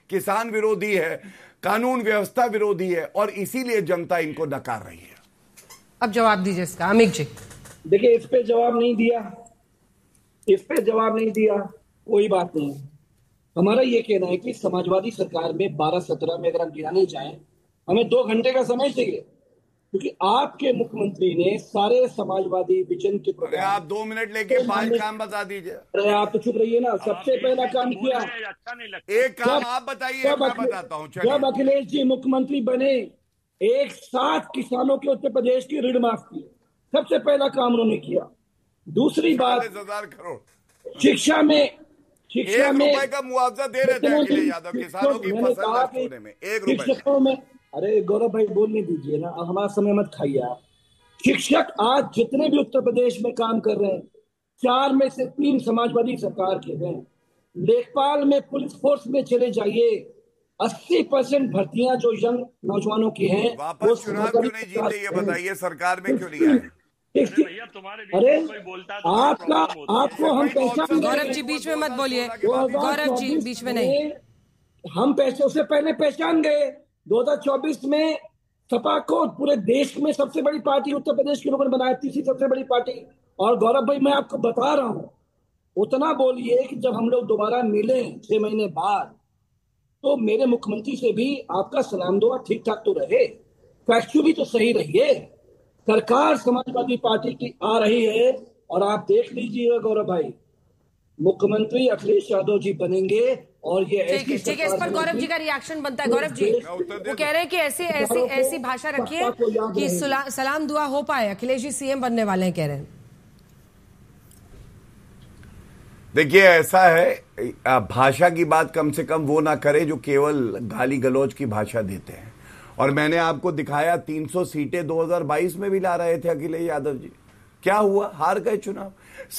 किसान विरोधी है, कानून व्यवस्था विरोधी है, और इसीलिए जनता इनको नकार रही है। अब जवाब दीजिए इसका, अमित जी। देखिए, इस पे जवाब नहीं दिया, कोई बात नहीं। हमारा ये कहना है कि समाजवादी सरकार में 12-17 में अगर हम गिराने जाएं, हमें 2 घंटे का समय चाहिए, क्योंकि आपके मुख्यमंत्री ने सारे समाजवादी विजन के अरे आप 2 मिनट लेके 5 काम बता दीजिए। अरे आप तो चुप रहिए ना। सबसे पहला काम किया, एक काम आप बताइए, मैं बताता हूँ। जब अखिलेश जी मुख्यमंत्री बने, एक साथ किसानों के उत्तर प्रदेश की ऋण माफ की, सबसे पहला काम उन्होंने किया। दूसरी बात, 40,000 करोड़ शिक्षा में ₹1 का मुआवजा दे रहे थे अखिलेश यादव किसानों की फसल नष्ट होने में। शिक्षकों में, अरे गौरव भाई बोलने दीजिए ना, हमारा समय मत खाइए आप। शिक्षक आज जितने भी उत्तर प्रदेश में काम कर रहे हैं, 4 में से 3 समाजवादी सरकार के हैं। लेखपाल में, पुलिस फोर्स में चले जाइए, 80% भर्तियां जो यंग नौजवानों की हैं, वापस चुनाव क्यों नहीं जीते ये बताइए, सरकार में क्यों नहीं आए? अरे आपको हम पहचान, गौरव जी बीच में मत बोलिए, गौरव जी बीच में नहीं। हम पैसे से पहले पहचान गए। 2024 में सपा को पूरे देश में सबसे बड़ी पार्टी उत्तर प्रदेश के लोगों ने बनाया, तीसरी सबसे बड़ी पार्टी। और गौरव भाई मैं आपको बता रहा हूं, उतना बोलिए कि जब हम लोग दोबारा मिले 6 महीने बाद, तो मेरे मुख्यमंत्री से भी आपका सलाम दुआ ठीक ठाक तो रहे, फैक्चुअली तो सही रहिए। सरकार समाजवादी पार्टी की आ रही है, और आप देख लीजिएगा गौरव भाई, मुख्यमंत्री अखिलेश यादव जी बनेंगे। और ये ठीक है, इस पर गौरव जी का रिएक्शन बनता है। गौरव जी वो कह रहे हैं कि ऐसी भाषा रखिए कि सलाम दुआ हो पाए। अखिलेश जी सीएम बनने वाले हैं, कह रहे हैं। देखिए ऐसा है, भाषा की बात कम से कम वो ना करे जो केवल गाली गलौज की भाषा देते हैं। और मैंने आपको दिखाया 300 सीटें 2022 में भी ला रहे थे अखिलेश यादव जी, क्या हुआ? हार गए चुनाव।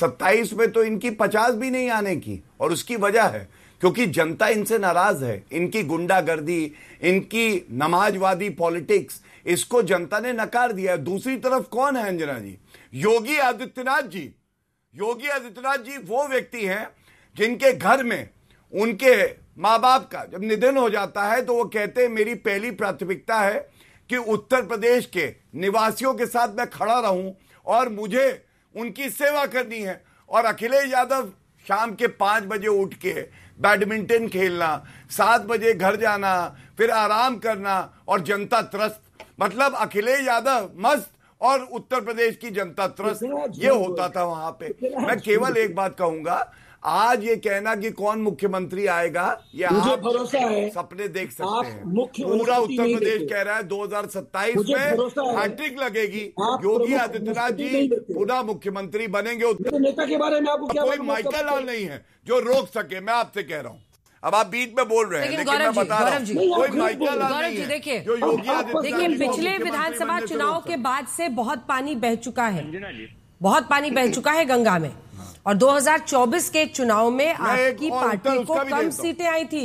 27 में तो इनकी 50 भी नहीं आने की, और उसकी वजह है क्योंकि जनता इनसे नाराज है। इनकी गुंडागर्दी, इनकी नमाजवादी पॉलिटिक्स, इसको जनता ने नकार दिया है। दूसरी तरफ कौन है अंजना जी? योगी आदित्यनाथ जी। योगी आदित्यनाथ जी वो व्यक्ति हैं जिनके घर में उनके माँ बाप का जब निधन हो जाता है तो वो कहते हैं मेरी पहली प्राथमिकता है कि उत्तर प्रदेश के निवासियों के साथ मैं खड़ा रहूं और मुझे उनकी सेवा करनी है। और अखिलेश यादव शाम के 5 बजे उठ के बैडमिंटन खेलना, 7 बजे घर जाना, फिर आराम करना, और जनता त्रस्त। मतलब अखिलेश यादव मस्त और उत्तर प्रदेश की जनता त्रस्त, ये होता था वहां पे। मैं केवल एक बात कहूंगा, आज ये कहना कि कौन मुख्यमंत्री आएगा, ये आप भरोसा है, सपने देख सकते हैं। पूरा उत्तर प्रदेश कह रहा है 2027 में हैट्रिक लगेगी, योगी आदित्यनाथ जी पुनः मुख्यमंत्री बनेंगे। नेता के बारे में आपको क्या, कोई माइकल लाल नहीं है जो रोक सके, मैं आपसे कह रहा हूँ। अब आप बीच में बोल रहे हैं, लेकिन मैं बता रहा हूँ कोई माइकल लाल नहीं है जो योगी आदित्यनाथ। देखिए पिछले विधानसभा चुनाव के बाद से बहुत पानी बह चुका है, बहुत पानी बह चुका है गंगा में। और 2024 के चुनाव में आपकी पार्टी को कम सीटें आई थी,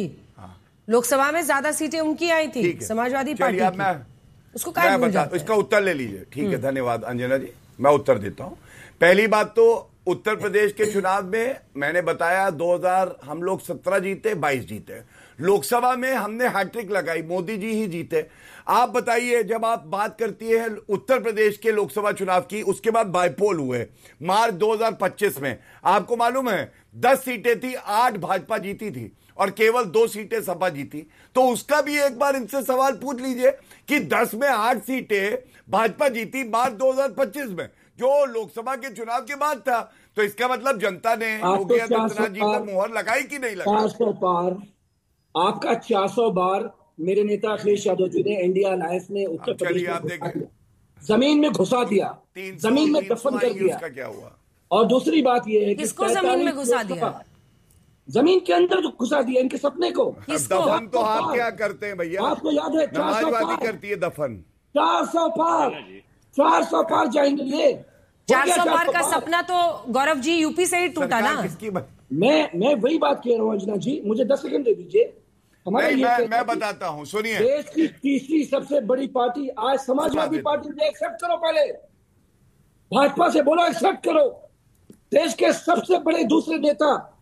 लोकसभा में ज्यादा सीटें उनकी आई थी, समाजवादी पार्टी की। उसको क्या भूल जाते हैं? इसका उत्तर ले लीजिए। ठीक है, धन्यवाद अंजना जी, मैं उत्तर देता हूं। पहली बात तो उत्तर प्रदेश के चुनाव में मैंने बताया 2000 हम लोग 17 जीते, 22 जीते। लोकसभा में हमने हैट्रिक लगाई, मोदी जी ही जीते। आप बताइए, जब आप बात करती है उत्तर प्रदेश के लोकसभा चुनाव की, उसके बाद बाइपोल हुए मार्च 2025 में, आपको मालूम है 10 सीटें थी, 8 भाजपा जीती थी और केवल 2 सीटें सपा जीती। तो उसका भी एक बार इनसे सवाल पूछ लीजिए कि 10 में 8 सीटें भाजपा जीती मार्च 2025 में, जो लोकसभा के चुनाव के बाद था। तो इसका मतलब जनता ने योगी आदित्यनाथ जी को मोहर लगाई कि नहीं लगाई? 400 पार, आपका 400 बार मेरे नेता अखिलेश यादव जी ने इंडिया अलायंस में उत्तर प्रदेश में जमीन में घुसा दिया, जमीन में दफन कर दिया। क्या हुआ? और दूसरी बात यह है कि किसको जमीन में घुसा दिया? जमीन के अंदर जो घुसा दिया, इनके सपने को। दफन तो आप क्या करते हैं भैया? आपको याद है 400 पार करती है दफन। 400 पार जाएंगे ये। 400 पार का सपना तो गौरव जी यूपी से ही टूटा ना। मैं वही बात कह रहा हूँ अंजना जी, मुझे 10 सेकंड दे दीजिए। मैं बताता हूँ, सुनिए। देश की तीसरी सबसे बड़ी पार्टी आज समाजवादी पार्टी ने एक्सेप्ट करो, पहले भाजपा से बोलो एक्सेप्ट करो। देश के सबसे बड़े दूसरे नेता